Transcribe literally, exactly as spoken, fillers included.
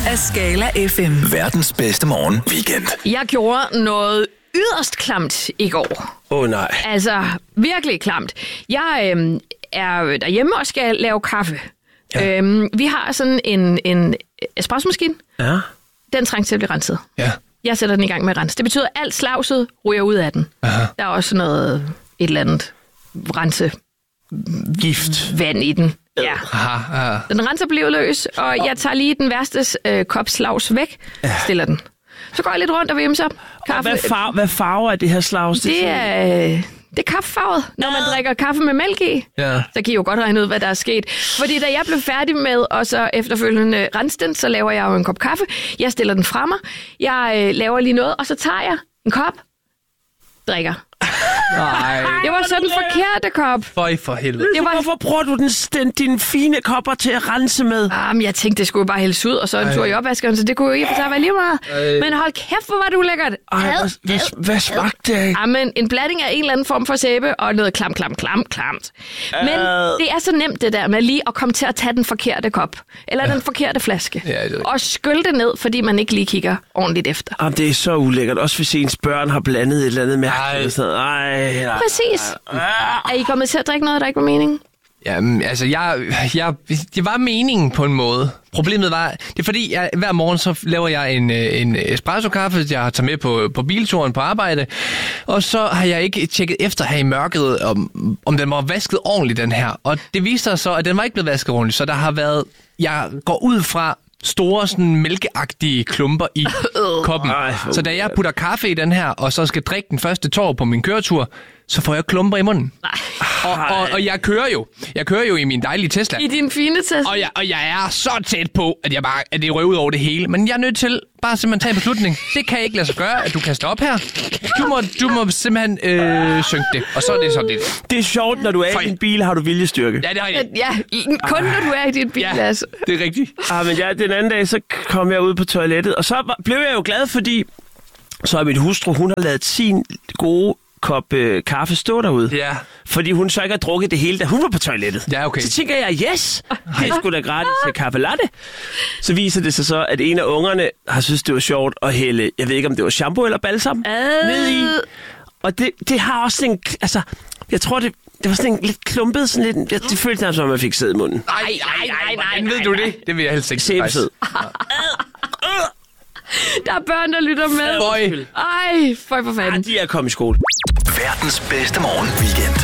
af Skala F M. Verdens bedste morgen weekend. Jeg gjorde noget yderst klamt i går. Åh oh, nej. Altså, virkelig klamt. Jeg øh, er derhjemme og skal lave kaffe. Ja. Øhm, vi har sådan en, en espressomaskine. Ja. Den trænger til at blive renset. Ja. Jeg sætter den i gang med at rense. Det betyder, at alt slavset ryger ud af den. Aha. Der er også noget, et eller andet rense Gift. vand i den. Ja. Aha, aha. Den renser bliver løs, og jeg tager lige den værste øh, kop slavs væk, stiller den. Så går jeg lidt rundt og vimser. Kaffe. Hvad, far, hvad farve er det her slavs? Det er, det er kaffefarvet, når man drikker kaffe med mælk i. Ja. Så kan I jo godt regne ud, hvad der er sket. Fordi da jeg blev færdig med, og så efterfølgende rense den, så laver jeg jo en kop kaffe. Jeg stiller den fra mig. Jeg øh, laver lige noget, og så tager jeg en kop, drikker. Nej. Det var så den forkerte kop. Føj for helvede. Det var... Hvorfor bruger du den, den, dine fine kopper til at rense med? Jamen, jeg tænkte, det skulle jo bare hældes ud, og så en tur i opvaskeren, så det kunne jo ikke for sig være lige meget. Men hold kæft, hvor var det ulækkert. Ej, hvad, hvad, hvad smagte det af? Jamen, en blanding af en eller anden form for sæbe, og noget klam, klam, klam, klamt. Men det er så nemt det der med lige at komme til at tage den forkerte kop, eller ja. den forkerte flaske, ja, det og skylle det ned, fordi man ikke lige kigger ordentligt efter. Jamen, det er så ulækkert. Også hvis ens børn har blandet et eller andet mærkeligt. Ej, nej. Præcis. Er I kommet til at drikke noget, der ikke var meningen? Jamen, altså, jeg, jeg, det var meningen på en måde. Problemet var, det er fordi, jeg, hver morgen så laver jeg en, en espresso-kaffe, jeg tager med på, på bilturen på arbejde, og så har jeg ikke tjekket efter her i mørket, om, om den var vasket ordentligt, den her. Og det viste sig så, at den var ikke blevet vasket ordentligt, så der har været, jeg går ud fra store, sådan mælkeagtige klumper i koppen. Så da jeg putter kaffe i den her, og så skal drikke den første tår på min køretur, så får jeg klumper i munden. Og, og, og jeg kører jo. Jeg kører jo i min dejlige Tesla. I din fine Tesla? Og jeg, og jeg er så tæt på, at, jeg bare, at det røver ud over det hele. Men jeg er nødt til bare simpelthen tage en beslutning. Det kan ikke lade sig gøre, at du kaster op her. Du må, du må simpelthen øh, synke det. Og så er det så det. Det er sjovt, når du er Føj. i din bil, har du viljestyrke. Ja, det har jeg. Ja, kun når du er i din bil, Ja, altså. det er rigtigt. Ah, men jeg, den anden dag, så kom jeg ud på toilettet, og så var, blev jeg jo glad, fordi så er min hustru, hun har lavet sin gode kop øh, kaffe stå derude. Ja. Fordi hun så ikke har drukket det hele, da hun var på toilettet. Ja, okay. Så tænker jeg, yes, det er sgu da gratis til kaffe latte. Så viser det sig så, at en af ungerne har synes det var sjovt at hælde, jeg ved ikke, om det var shampoo eller balsam, Øh. ned i. Og det, det har også sådan en, altså, jeg tror, det, det var sådan en lidt klumpet, sådan lidt, jeg, det føltes nærmest som, at man fik sæd i munden. Nej, nej, nej, nej. Hvordan ved du det? Det vil jeg helst ikke. Sæbesæd. Der er børn, der lytter med. Føj. Ej, føj for fanden. De er kommet i skole. Verdens bedste morgen weekend.